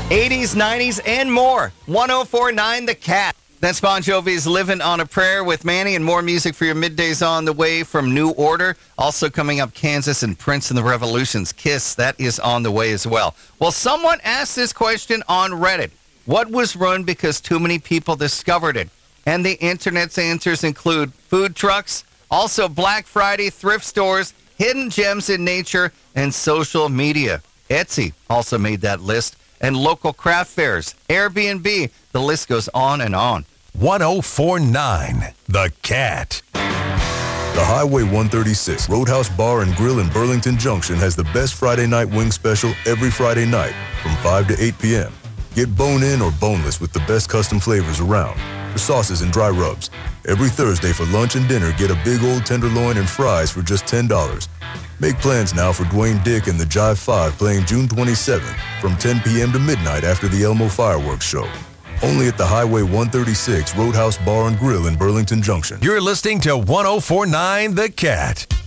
80s, 90s, and more. 104.9 The Cat. That's Bon Jovi's Living on a Prayer with Manny, and more music for your middays on the way from New Order. Also coming up, Kansas and Prince and the Revolution's Kiss. That is on the way as well. Well, someone asked this question on Reddit. What was ruined because too many people discovered it? And the internet's answers include food trucks, also Black Friday, thrift stores, hidden gems in nature, and social media. Etsy also made that list. And local craft fairs, Airbnb. The list goes on and on. 104.9 The Cat. The Highway 136 Roadhouse Bar and Grill in Burlington Junction has the best Friday night wing special every Friday night from 5 to 8 p.m. Get bone-in or boneless with the best custom flavors around for sauces and dry rubs. Every Thursday for lunch and dinner, get a big old tenderloin and fries for just $10. Make plans now for Dwayne Dick and the Jive 5 playing June 27th from 10 p.m. to midnight after the Elmo Fireworks Show. Only at the Highway 136 Roadhouse Bar and Grill in Burlington Junction. You're listening to 104.9 The Cat.